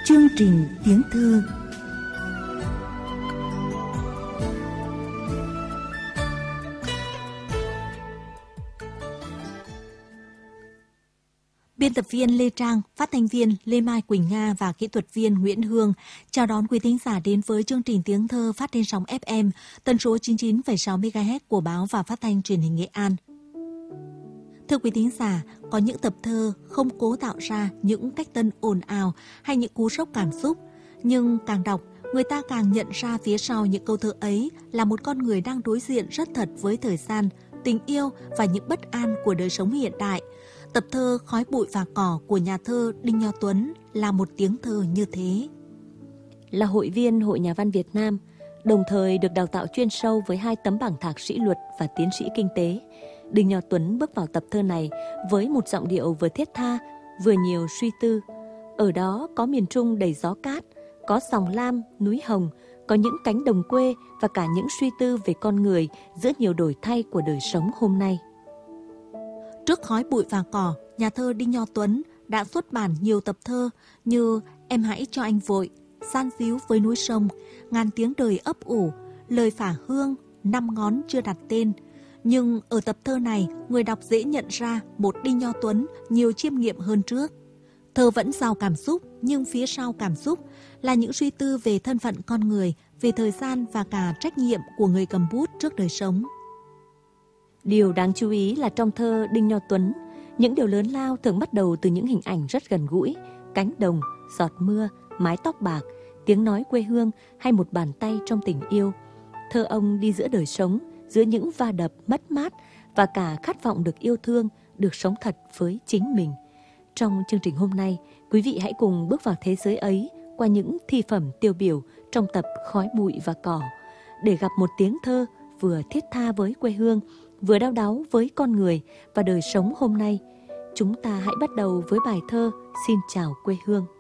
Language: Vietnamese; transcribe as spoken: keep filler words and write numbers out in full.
Chương trình tiếng thơ. Biên tập viên Lê Trang, phát thanh viên Lê Mai Quỳnh Nga và kỹ thuật viên Nguyễn Hương chào đón quý thính giả đến với chương trình tiếng thơ phát trên sóng ép em tần số chín mươi chín phẩy sáu mê ga héc của báo và phát thanh truyền hình Nghệ An. Thưa quý thính giả, có những tập thơ không cố tạo ra những cách tân ồn ào hay những cú sốc cảm xúc, nhưng càng đọc, người ta càng nhận ra phía sau những câu thơ ấy là một con người đang đối diện rất thật với thời gian, tình yêu và những bất an của đời sống hiện đại. Tập thơ Khói bụi và cỏ của nhà thơ Đinh Nho Tuấn là một tiếng thơ như thế. Là hội viên Hội Nhà văn Việt Nam, đồng thời được đào tạo chuyên sâu với hai tấm bằng thạc sĩ luật và tiến sĩ kinh tế, Đinh Nho Tuấn bước vào tập thơ này với một giọng điệu vừa thiết tha, vừa nhiều suy tư. Ở đó có miền Trung đầy gió cát, có sòng lam, núi hồng, có những cánh đồng quê và cả những suy tư về con người giữa nhiều đổi thay của đời sống hôm nay. Trước Khói bụi và cỏ, nhà thơ Đinh Nho Tuấn đã xuất bản nhiều tập thơ như Em hãy cho anh vội, San díu với núi sông, Ngàn tiếng đời ấp ủ, Lời phả hương, Năm ngón chưa đặt tên. Nhưng ở tập thơ này, người đọc dễ nhận ra một Đinh Nho Tuấn nhiều chiêm nghiệm hơn trước. Thơ vẫn giàu cảm xúc, nhưng phía sau cảm xúc là những suy tư về thân phận con người, về thời gian và cả trách nhiệm của người cầm bút trước đời sống. Điều đáng chú ý là trong thơ Đinh Nho Tuấn, những điều lớn lao thường bắt đầu từ những hình ảnh rất gần gũi, cánh đồng, giọt mưa, mái tóc bạc, tiếng nói quê hương hay một bàn tay trong tình yêu. Thơ ông đi giữa đời sống, giữa những va đập, mất mát và cả khát vọng được yêu thương, được sống thật với chính mình. Trong chương trình hôm nay, quý vị hãy cùng bước vào thế giới ấy qua những thi phẩm tiêu biểu trong tập Khói bụi và cỏ, để gặp một tiếng thơ vừa thiết tha với quê hương, vừa đau đáu với con người và đời sống hôm nay. Chúng ta hãy bắt đầu với bài thơ Xin chào quê hương.